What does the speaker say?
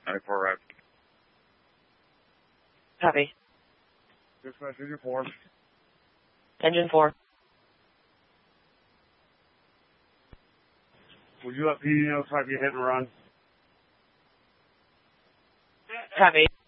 94 right. Copy. Dispatch, Engine 4. Engine 4. Would you let PD know if I be hit and run? Copy.